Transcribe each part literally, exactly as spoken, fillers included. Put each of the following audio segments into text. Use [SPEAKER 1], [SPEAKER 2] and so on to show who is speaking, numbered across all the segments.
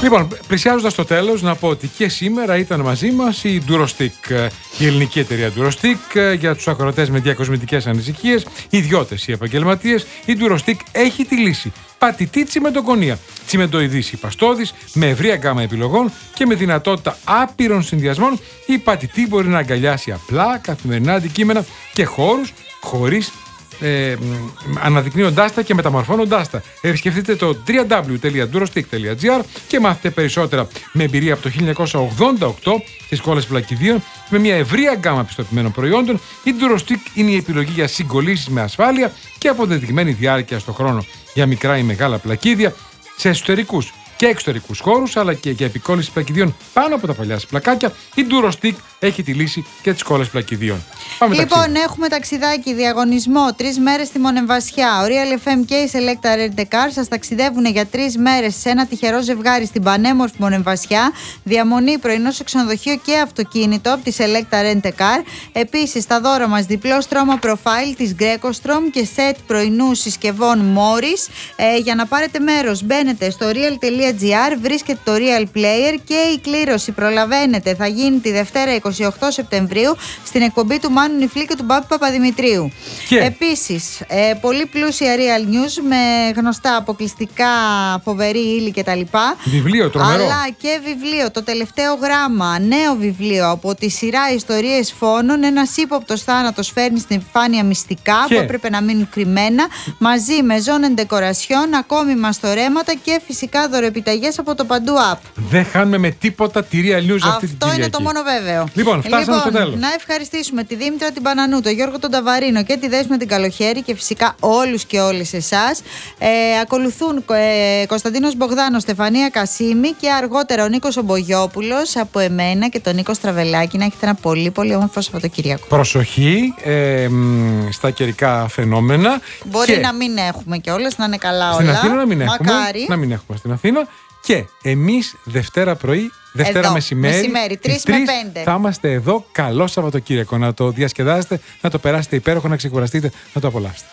[SPEAKER 1] Λοιπόν, πλησιάζοντας το τέλος, να πω ότι και σήμερα ήταν μαζί μας η Durostick, η ελληνική εταιρεία Durostick, για τους ακροατές με διακοσμητικές ανησυχίες, ιδιώτες ή επαγγελματίες. Η Durostick έχει τη λύση. Πατητή τσιμεντοκονία. Τσιμεντοειδής ή παστόδης, με ευρία γκάμα επιλογών και με δυνατότητα άπειρων συνδυασμών, η πατητή μπορεί να αγκαλιάσει απλά καθημερινά αντικείμενα και χώρους χωρίς Ε, αναδεικνύοντάς τα και μεταμορφώνοντάς τα. Επισκεφτείτε το double-u double-u double-u τελεία durostick τελεία gr και μάθετε περισσότερα. Με εμπειρία από το χίλια εννιακόσια ογδόντα οκτώ στις κόλλες πλακιδίων, με μια ευρεία γκάμα πιστοποιημένων προϊόντων, η Durostick είναι η επιλογή για συγκολλήσεις με ασφάλεια και αποδεδειγμένη διάρκεια στο χρόνο για μικρά ή μεγάλα πλακίδια σε εσωτερικούς και εξωτερικούς χώρους, αλλά και για επικόλληση πλακιδίων πάνω από τα παλιά πλακάκια. Η Durostick έχει τη λύση και τις κόλλες πλακιδίων. Πάμε
[SPEAKER 2] λοιπόν,
[SPEAKER 1] ταξίδι.
[SPEAKER 2] Έχουμε ταξιδάκι, διαγωνισμό, τρεις μέρες στη Μονεμβασιά. Ο Real εφ εμ και η Selecta Rent a Car σας ταξιδεύουν για τρεις μέρες σε ένα τυχερό ζευγάρι στην πανέμορφη Μονεμβασιά. Διαμονή, πρωινό σε ξενοδοχείο και αυτοκίνητο από τη Selecta Rent a Car. Επίσης, στα δώρα μας διπλό στρώμα προφάιλ της Greco-Strom και σετ πρωινού συσκευών Morris. Ε, για να πάρετε μέρος, μπαίνετε στο real τελεία gr, βρίσκεται το Real Player και η κλήρωση, προλαβαίνετε, θα γίνει τη Δευτέρα εικοστή όγδοη Σεπτεμβρίου στην εκπομπή του Μάνου Νιφλή και του Μπάμπη Παπαδημητρίου. Και... Επίσης, ε, πολύ πλούσια Real News με γνωστά αποκλειστικά, φοβερή ύλη κτλ.
[SPEAKER 1] Βιβλίο, τρομερό.
[SPEAKER 2] Αλλά και βιβλίο, το τελευταίο γράμμα, νέο βιβλίο από τη σειρά Ιστορίες Φόνων. Ένας ύποπτος θάνατος φέρνει στην επιφάνεια μυστικά και... που έπρεπε να μείνουν κρυμμένα, μαζί με ζώνε ντεκορασιόν, ακόμη μαστορέματα και φυσικά δωρεοεπιταγές από το Παντού App.
[SPEAKER 1] Δεν χάνουμε με τίποτα τη Real News αυτή την Κυριακή.
[SPEAKER 2] Αυτό είναι το μόνο βέβαιο.
[SPEAKER 1] Λοιπόν, φτάσαμε
[SPEAKER 2] λοιπόν,
[SPEAKER 1] στο τέλος.
[SPEAKER 2] Να ευχαριστήσουμε τη Δήμητρα την Πανανού, τον Γιώργο τον Ταβαρίνο και τη Δέσποινα την Καλοχέρη και φυσικά όλους και όλες εσάς. Ε, ακολουθούν ε, Κωνσταντίνος Μπογδάνος, Στεφανία Κασίμη και αργότερα ο Νίκος Ομπογιόπουλος από εμένα και τον Νίκο Στραβελάκη. Να έχετε ένα πολύ πολύ όμορφο Σαββατοκύριακο. Προσοχή
[SPEAKER 1] ε, στα καιρικά φαινόμενα.
[SPEAKER 2] Μπορεί και... να μην έχουμε κιόλας, να είναι καλά όλα.
[SPEAKER 1] Στην Αθήνα να μην έχουμε.
[SPEAKER 2] Μακάρι.
[SPEAKER 1] Να μην έχουμε στην Αθήνα. Και εμείς Δευτέρα πρωί, Δευτέρα εδώ, μεσημέρι,
[SPEAKER 2] μεσημέρι τρεις με πέντε
[SPEAKER 1] θα είμαστε εδώ. Καλό Σαββατοκύριακο. Να το διασκεδάσετε, να το περάσετε υπέροχο, να ξεκουραστείτε, να το απολαύσετε.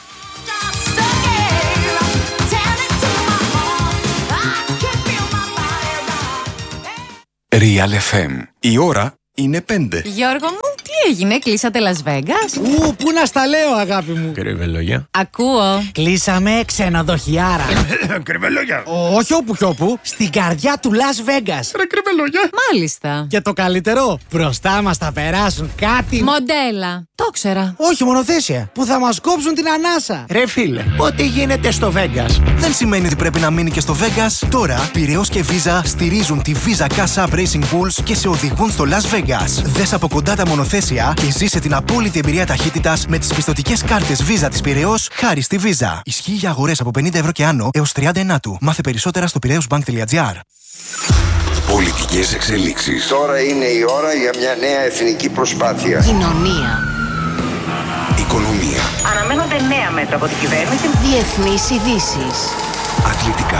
[SPEAKER 3] Real εφ εμ. Η ώρα είναι πέντε.
[SPEAKER 4] Γιώργο μου, τι έγινε, κλείσατε Las Vegas?
[SPEAKER 5] Ου, πού να στα λέω, αγάπη μου.
[SPEAKER 3] Κρυβελόγια.
[SPEAKER 4] Ακούω.
[SPEAKER 5] Κλείσαμε ξενοδοχιάρα.
[SPEAKER 3] Κρυβελόγια.
[SPEAKER 5] Όχι όπου κι όπου, στην καρδιά του Las Vegas.
[SPEAKER 3] Ρε κρυβελόγια.
[SPEAKER 4] Μάλιστα.
[SPEAKER 5] Και το καλύτερο, μπροστά μας θα περάσουν κάτι.
[SPEAKER 4] Μοντέλα. Το ξέρα.
[SPEAKER 5] Όχι, μονοθέσια. Που θα μας κόψουν την ανάσα.
[SPEAKER 6] Ρε φίλε, ό,τι γίνεται στο Vegas
[SPEAKER 3] δεν σημαίνει ότι πρέπει να μείνει και στο Vegas. Τώρα, Πειραιώς και Visa στηρίζουν τη Visa Cash App Racing Bulls και σε οδηγούν στο Las Vegas. Δες από κοντά τα μονοθέσια και ζήσε την απόλυτη εμπειρία ταχύτητας με τις πιστωτικές κάρτες Visa της Πειραιώς χάρη στη Visa. Ισχύει για αγορές από πενήντα ευρώ και άνω έως τριάντα ενάτου. Μάθε περισσότερα στο πειραιώσbank τελεία gr. Πολιτικές εξελίξεις.
[SPEAKER 7] Τώρα είναι η ώρα για μια νέα εθνική προσπάθεια.
[SPEAKER 8] Κοινωνία.
[SPEAKER 3] Οικονομία.
[SPEAKER 9] Αναμένονται νέα μέτρα από την κυβέρνηση.
[SPEAKER 8] Διεθνείς ειδήσεις.
[SPEAKER 3] Αθλητικά.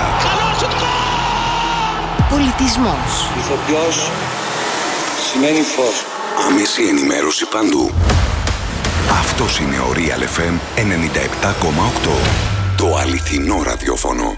[SPEAKER 8] Πολιτισμός.
[SPEAKER 7] Ηθοποιός σημαίνει φως.
[SPEAKER 3] Άμεση ενημέρωση παντού. Αυτός είναι ο Real εφ εμ ενενήντα επτά κόμμα οκτώ. Το αληθινό ραδιόφωνο.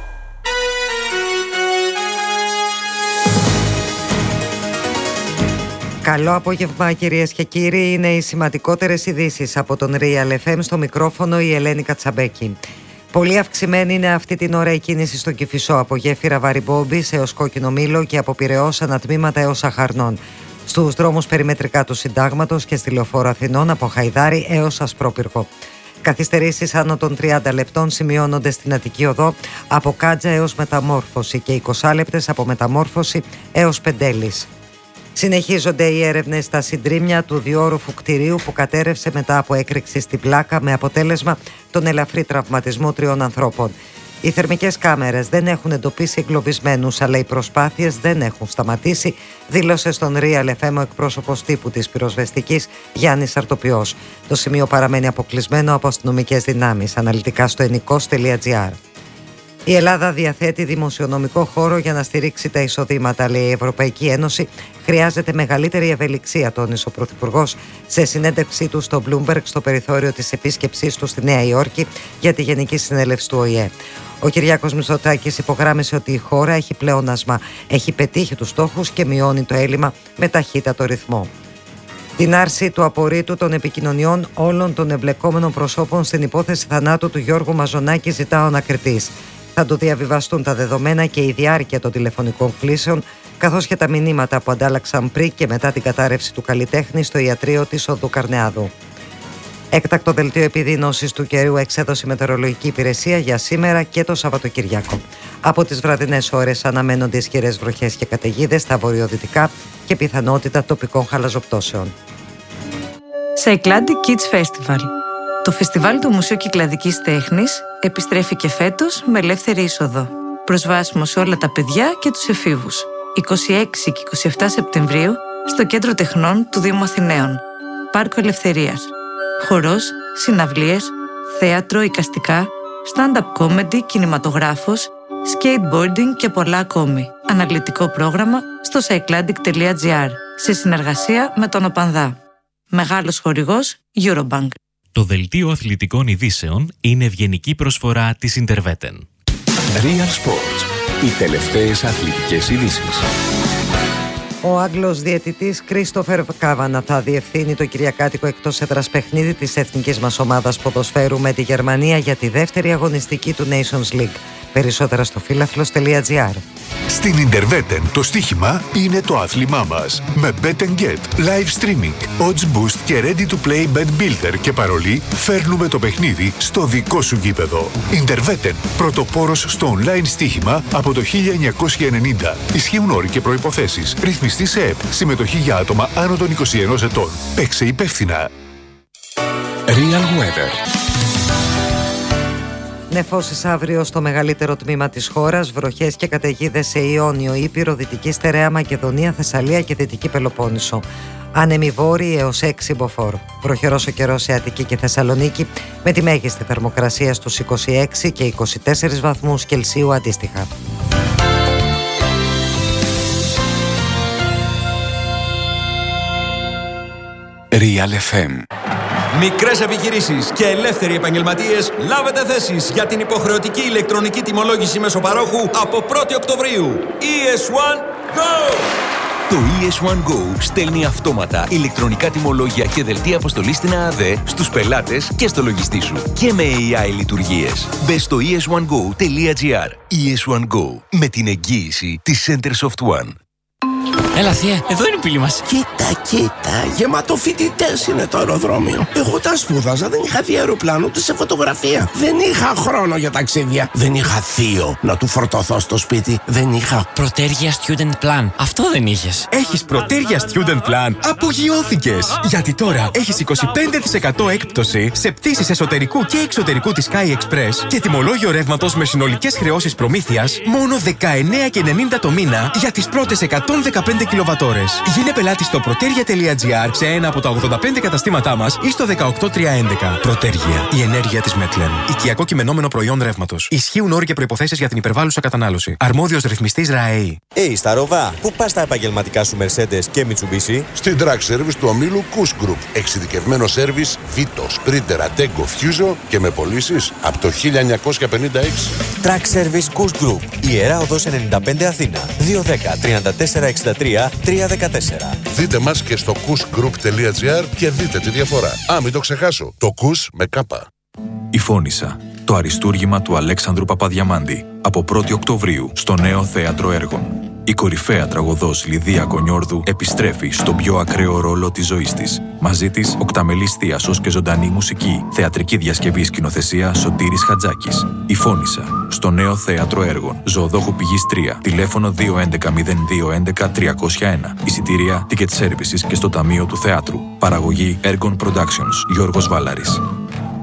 [SPEAKER 10] Καλό απόγευμα κυρίες και κύριοι, είναι οι σημαντικότερες ειδήσεις από τον Real εφ εμ, στο μικρόφωνο η Ελένη Κατσαμπέκη. Πολύ αυξημένη είναι αυτή την ώρα η κίνηση στον Κηφισό, από γέφυρα Βαρυμπόμπης έως Κόκκινο Μήλο και από Πειραιώς ανατμήματα έως Αχαρνών. Στους δρόμους περιμετρικά του Συντάγματος και στη Λεωφόρο Αθηνών από Χαϊδάρη έως Ασπρόπυργο. Καθυστερήσεις άνω των τριάντα λεπτών σημειώνονται στην Αττική Οδό από Κάτζα έως Μεταμόρφωση και είκοσι λεπτές από Μεταμόρφωση έως Πεντέλης. Συνεχίζονται οι έρευνες στα συντρίμμια του διόρροφου κτηρίου που κατέρευσε μετά από έκρηξη στην πλάκα με αποτέλεσμα τον ελαφρύ τραυματισμό τριών ανθρώπων. Οι θερμικές κάμερες δεν έχουν εντοπίσει εγκλωβισμένους, αλλά οι προσπάθειες δεν έχουν σταματήσει, δήλωσε στον Real εφ εμ ο εκπρόσωπος τύπου της πυροσβεστικής Γιάννης Αρτοπιός. Το σημείο παραμένει αποκλεισμένο από αστυνομικές δυνάμεις. Αναλυτικά στο ενικός τελεία gr. Η Ελλάδα διαθέτει δημοσιονομικό χώρο για να στηρίξει τα εισοδήματα, λέει η Ευρωπαϊκή Ένωση. Χρειάζεται μεγαλύτερη ευελιξία, τόνισε ο Πρωθυπουργός σε συνέντευξή του στο Bloomberg στο περιθώριο της επίσκεψής του στη Νέα Υόρκη για τη Γενική Συνέλευση του Ο Η Ε. Ο Κυριάκος Μητσοτάκης υπογράμμισε ότι η χώρα έχει πλεόνασμα, έχει πετύχει τους στόχους και μειώνει το έλλειμμα με ταχύτατο ρυθμό. Την άρση του απορρίτου των επικοινωνιών όλων των εμπλεκόμενων προσώπων στην υπόθεση θανάτου του Γιώργου Μαζονάκη ζητά ο ανακριτής. Θα του διαβιβαστούν τα δεδομένα και η διάρκεια των τηλεφωνικών κλήσεων, καθώς και τα μηνύματα που αντάλλαξαν πριν και μετά την κατάρρευση του καλλιτέχνη στο ιατρείο της Οδού Καρνεάδου. Έκτακτο δελτίο επιδείνωσης του καιρού εξέδωσε η Μετεωρολογική Υπηρεσία για σήμερα και το Σαββατοκυριακό. Από τις βραδινές ώρες αναμένονται ισχυρές βροχές και καταιγίδες στα βορειοδυτικά και πιθανότητα τοπικών χαλαζοπτώσεων.
[SPEAKER 11] Cycladic Kids Festival. Το φεστιβάλ του Μουσείου Κυκλαδικής Τέχνης επιστρέφει και φέτος με ελεύθερη είσοδο. Προσβάσιμο σε όλα τα παιδιά και τους εφήβους. είκοσι έξι και είκοσι επτά Σεπτεμβρίου στο Κέντρο Τεχνών του Δήμου Αθηναίων. Πάρκο Ελευθερίας. Χορός, συναυλίες, θέατρο, εικαστικά, stand-up comedy, κινηματογράφος, skateboarding και πολλά ακόμη. Αναλυτικό πρόγραμμα στο cycladic τελεία gr σε συνεργασία με τον ΟΠΑΝΔΑ. Μεγάλος χορηγός Eurobank.
[SPEAKER 12] Το δελτίο αθλητικών ειδήσεων είναι ευγενική προσφορά της Interveten.
[SPEAKER 13] Real Sports. Οι τελευταίες αθλητικές ειδήσεις.
[SPEAKER 10] Ο Άγγλος διαιτητής Κρίστοφερ Κάβανα θα διευθύνει το κυριακάτικο εκτός έδρας παιχνίδι της εθνικής μας ομάδας ποδοσφαίρου με τη Γερμανία για τη δεύτερη αγωνιστική του Nations League. Περισσότερα στο φίλαθλος τελεία gr.
[SPEAKER 14] Στην Interveten το στοίχημα είναι το άθλημά μας. Με Bet and Get, live streaming, odds boost και ready to play bet builder και παρολί φέρνουμε το παιχνίδι στο δικό σου γήπεδο. Interveten, πρωτοπόρος στο online στοίχημα από το χίλια εννιακόσια ενενήντα. Ισχύουν όροι και προϋποθέσεις. Ρυθμιστή σε ΕΠ. Συμμετοχή για άτομα άνω των είκοσι ενός ετών. Παίξε υπεύθυνα.
[SPEAKER 13] Real Weather.
[SPEAKER 10] Νεφώσεις αύριο στο μεγαλύτερο τμήμα της χώρας, βροχές και καταιγίδες σε Ιόνιο, Ήπειρο, Δυτική Στερεά Μακεδονία, Θεσσαλία και Δυτική Πελοπόννησο. Άνεμοι βόρειοι έως έξι μποφόρ. Βροχερός ο καιρός σε Αττική και Θεσσαλονίκη με τη μέγιστη θερμοκρασία στους είκοσι έξι και είκοσι τέσσερις βαθμούς Κελσίου αντίστοιχα.
[SPEAKER 13] Real εφ εμ.
[SPEAKER 15] Μικρές επιχειρήσεις και ελεύθεροι επαγγελματίες, λάβετε θέσεις για την υποχρεωτική ηλεκτρονική τιμολόγηση μέσω παρόχου από πρώτη Οκτωβρίου. ι ες ουάν Go!
[SPEAKER 16] Το ι ες ουάν Go στέλνει αυτόματα ηλεκτρονικά τιμολόγια και δελτία αποστολής στην ΑΑΔΕ, στους πελάτες και στο λογιστή σου. Και με έι άι λειτουργίες. Μπες στο ι ες ουάν γκο τελεία gr. ι ες ουάν Go. Με την εγγύηση της Centersoft One.
[SPEAKER 5] Έλα θεία, εδώ είναι η πύλη μας.
[SPEAKER 6] Κοίτα, κοίτα, γεμάτο φοιτητές είναι το αεροδρόμιο. Εγώ τα σπούδαζα, δεν είχα δει αεροπλάνο ούτε σε φωτογραφία. Δεν είχα χρόνο για ταξίδια. Δεν είχα θείο να του φορτωθώ στο σπίτι. Δεν είχα.
[SPEAKER 5] Πρωτέργεια Student Plan. Αυτό δεν είχες.
[SPEAKER 17] Έχεις Πρωτέργεια Student Plan. Απογειώθηκες. Γιατί τώρα έχεις είκοσι πέντε τοις εκατό έκπτωση σε πτήσεις εσωτερικού και εξωτερικού της Sky Express και τιμολόγιο ρεύματος με συνολικές χρεώσεις προμήθειας μόνο δεκαεννέα και ενενήντα το μήνα για τις πρώτες εκατόν δεκαπέντε κιλοβατόρες. Γίνε πελάτη στο πρωτέργεια τελεία gr σε ένα από τα ογδόντα πέντε καταστήματά μας ή στο δεκαοκτώ τριακόσια έντεκα. Πρωτέργεια. Η ενέργεια της Μέτλεν. Οικιακό κειμενόμενο προϊόν ρεύματος. Ισχύουν όροι και προϋποθέσεις για την υπερβάλλουσα κατανάλωση. Αρμόδιος ρυθμιστής ΡΑΕΗ.
[SPEAKER 18] Hey, στα Ροβά, πού πας τα επαγγελματικά σου Mercedes και Mitsubishi?
[SPEAKER 19] Στην Track Service του ομίλου Kuss Group. Εξειδικευμένο σέρβις Vito, Sprinter, Ateco, Fuso και με πωλήσεις από το χίλια εννιακόσια πενήντα έξι.
[SPEAKER 18] Track Service Kuss Group. Ιερά Οδός ενενήντα πέντε Αθήνα. δύο δέκα τριάντα τέσσερα εξήντα τρία τριακόσια δεκατέσσερα.
[SPEAKER 19] Δείτε μας και στο kuss group τελεία gr και δείτε τη διαφορά. Α, μην το ξεχάσω. Το Kuss με κάπα.
[SPEAKER 20] Η Φώνισσα. Το αριστούργημα του Αλέξανδρου Παπαδιαμάντη. Από πρώτη Οκτωβρίου στο Νέο Θέατρο Έργων. Η κορυφαία τραγωδός Λιδία Κονιόρδου επιστρέφει στον πιο ακραίο ρόλο της ζωής της. Μαζί της, οκταμελής θίασος και ζωντανή μουσική. Θεατρική διασκευή σκηνοθεσία Σωτήρης Χατζάκης. Η Φώνισσα. Στο Νέο Θέατρο Έργων. Ζωοδόχου Πηγής τρία. Τηλέφωνο δύο έντεκα μηδέν δύο έντεκα τριακόσια ένα. Εισιτήρια Ticket Services και στο Ταμείο του Θεάτρου. Παραγωγή Ergon Productions. Γιώργος Βάλαρης.